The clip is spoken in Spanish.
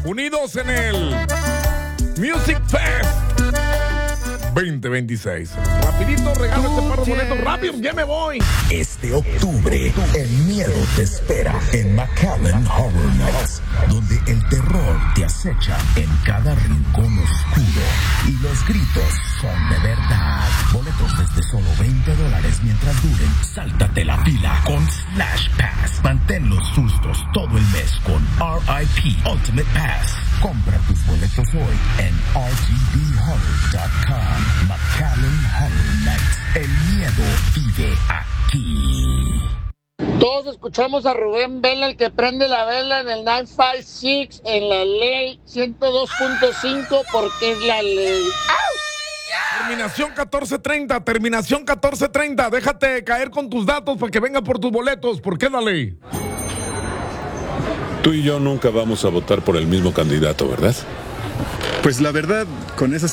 unidos en el Music Fest 2026. Rapidito, regalo este par de boletos. Rápido, ya me voy. Este octubre, el miedo te espera en McAllen Horror Nights, donde el terror te acecha en cada rincón oscuro y los gritos son de verdad. Boletos desde solo $20 mientras duren. Sáltate la fila con Slash Pass. Mantén los sustos todo el mes con RIP Ultimate Pass. Compra tus boletos hoy en rgbhorror.com. McAllen Horror Nights. El miedo vive aquí. Todos escuchamos a Rubén Vela, el que prende la vela en el 956 en la ley 102.5 porque es la ley. Terminación 1430, terminación 1430. Déjate caer con tus datos para que venga por tus boletos. ¿Por qué la ley? Tú y yo nunca vamos a votar por el mismo candidato, ¿verdad? Pues la verdad, con esas